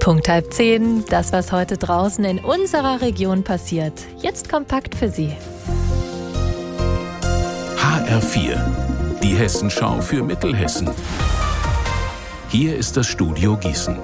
Punkt 9:30, das, was heute draußen in unserer Region passiert. Jetzt kompakt für Sie. HR4, die Hessenschau für Mittelhessen. Hier ist das Studio Gießen.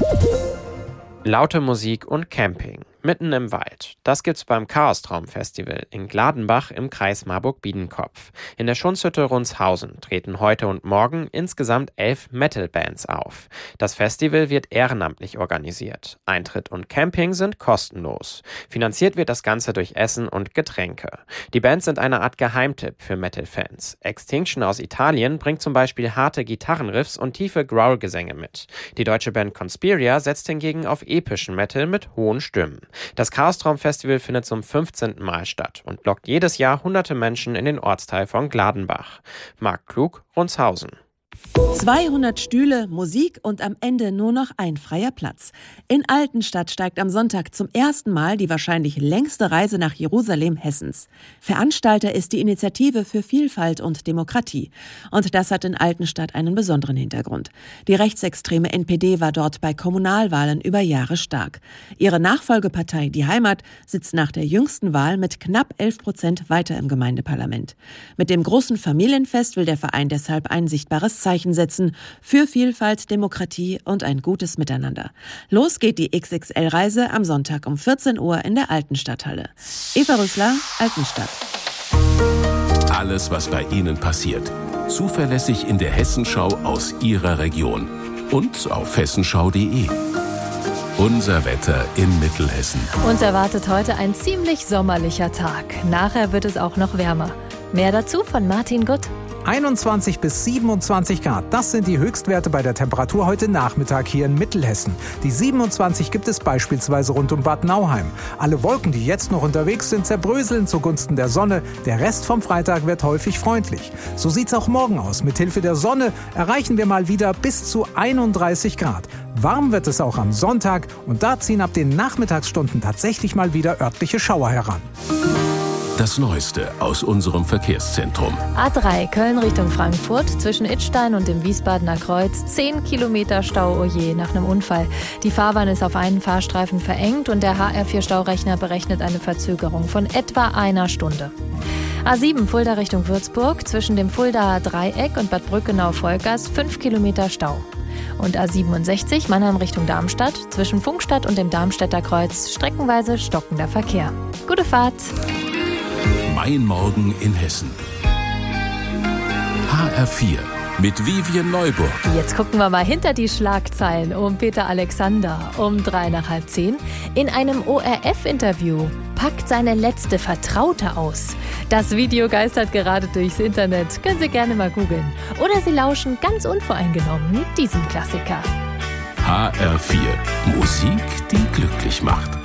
Laute Musik und Camping mitten im Wald. Das gibt's beim Chaostraum-Festival in Gladenbach im Kreis Marburg-Biedenkopf. In der Schunzhütte Rundshausen treten heute und morgen insgesamt 11 Metal-Bands auf. Das Festival wird ehrenamtlich organisiert. Eintritt und Camping sind kostenlos. Finanziert wird das Ganze durch Essen und Getränke. Die Bands sind eine Art Geheimtipp für Metal-Fans. Extinction aus Italien bringt zum Beispiel harte Gitarrenriffs und tiefe Growl-Gesänge mit. Die deutsche Band Conspiria setzt hingegen auf epischen Metal mit hohen Stimmen. Das Chaostraum-Festival findet zum 15. Mal statt und lockt jedes Jahr hunderte Menschen in den Ortsteil von Gladenbach. Marc Klug, Rundshausen. 200 Stühle, Musik und am Ende nur noch ein freier Platz. In Altenstadt steigt am Sonntag zum ersten Mal die wahrscheinlich längste Reise nach Jerusalem Hessens. Veranstalter ist die Initiative für Vielfalt und Demokratie. Und das hat in Altenstadt einen besonderen Hintergrund. Die rechtsextreme NPD war dort bei Kommunalwahlen über Jahre stark. Ihre Nachfolgepartei, die Heimat, sitzt nach der jüngsten Wahl mit knapp 11% weiter im Gemeindeparlament. Mit dem großen Familienfest will der Verein deshalb ein sichtbares Zeichen setzen für Vielfalt, Demokratie und ein gutes Miteinander. Los geht die XXL-Reise am Sonntag um 14 Uhr in der Altenstadthalle. Eva Rüssler, Altenstadt. Alles, was bei Ihnen passiert. Zuverlässig in der Hessenschau aus Ihrer Region. Und auf hessenschau.de. Unser Wetter in Mittelhessen. Uns erwartet heute ein ziemlich sommerlicher Tag. Nachher wird es auch noch wärmer. Mehr dazu von Martin Gutt. 21 bis 27 Grad, das sind die Höchstwerte bei der Temperatur heute Nachmittag hier in Mittelhessen. Die 27 gibt es beispielsweise rund um Bad Nauheim. Alle Wolken, die jetzt noch unterwegs sind, zerbröseln zugunsten der Sonne. Der Rest vom Freitag wird häufig freundlich. So sieht's auch morgen aus. Mit Hilfe der Sonne erreichen wir mal wieder bis zu 31 Grad. Warm wird es auch am Sonntag und da ziehen ab den Nachmittagsstunden tatsächlich mal wieder örtliche Schauer heran. Das Neueste aus unserem Verkehrszentrum. A3 Köln Richtung Frankfurt zwischen Idstein und dem Wiesbadener Kreuz. 10 Kilometer Stau, oh je, nach einem Unfall. Die Fahrbahn ist auf einen Fahrstreifen verengt und der HR4-Staurechner berechnet eine Verzögerung von etwa einer Stunde. A7 Fulda Richtung Würzburg zwischen dem Fuldaer Dreieck und Bad Brückenau-Volkers 5 Kilometer Stau. Und A67 Mannheim Richtung Darmstadt zwischen Funkstadt und dem Darmstädter Kreuz streckenweise stockender Verkehr. Gute Fahrt! Mein Morgen in Hessen. HR4 mit Vivian Neuburg. Jetzt gucken wir mal hinter die Schlagzeilen um Peter Alexander um 9:55. In einem ORF-Interview packt seine letzte Vertraute aus. Das Video geistert gerade durchs Internet. Können Sie gerne mal googeln. Oder Sie lauschen ganz unvoreingenommen diesem Klassiker. HR4. Musik, die glücklich macht.